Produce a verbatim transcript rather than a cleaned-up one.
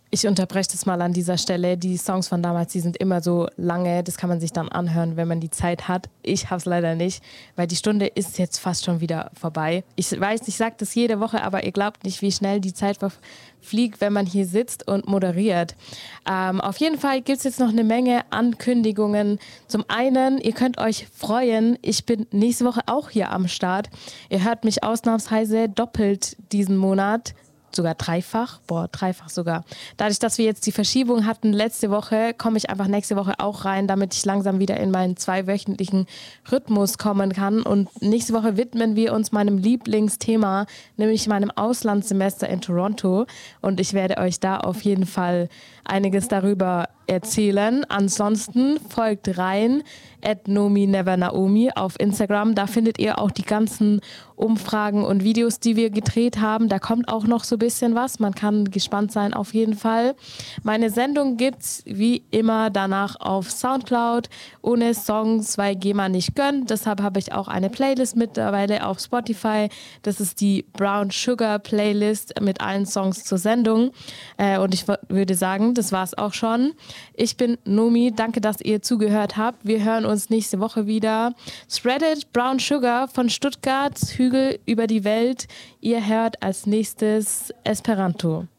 Ich unterbreche das mal an dieser Stelle. Die Songs von damals, die sind immer so lange. Das kann man sich dann anhören, wenn man die Zeit hat. Ich habe es leider nicht, weil die Stunde ist jetzt fast schon wieder vorbei. Ich weiß, ich sage das jede Woche, aber ihr glaubt nicht, wie schnell die Zeit fliegt, wenn man hier sitzt und moderiert. Ähm, auf jeden Fall gibt es jetzt noch eine Menge Ankündigungen. Zum einen, ihr könnt euch freuen, ich bin nächste Woche auch hier am Start. Ihr hört mich ausnahmsweise doppelt diesen Monat. Sogar dreifach, boah, dreifach sogar. Dadurch, dass wir jetzt die Verschiebung hatten letzte Woche, komme ich einfach nächste Woche auch rein, damit ich langsam wieder in meinen zweiwöchentlichen Rhythmus kommen kann. Und nächste Woche widmen wir uns meinem Lieblingsthema, nämlich meinem Auslandssemester in Toronto. Und ich werde euch da auf jeden Fall einiges darüber erzählen. Ansonsten folgt rein at Nomi Never Naomi auf Instagram. Da findet ihr auch die ganzen Umfragen und Videos, die wir gedreht haben. Da kommt auch noch so ein bisschen was. Man kann gespannt sein auf jeden Fall. Meine Sendung gibt's wie immer danach auf Soundcloud ohne Songs, weil GEMA nicht gönnt. Deshalb habe ich auch eine Playlist mittlerweile auf Spotify. Das ist die Brown Sugar Playlist mit allen Songs zur Sendung. Äh, und ich w- würde sagen, das war's auch schon. Ich bin Nomi. Danke, dass ihr zugehört habt. Wir hören uns nächste Woche wieder. Spread it, Brown Sugar von Stuttgart, Hügel über die Welt. Ihr hört als nächstes Esperanto.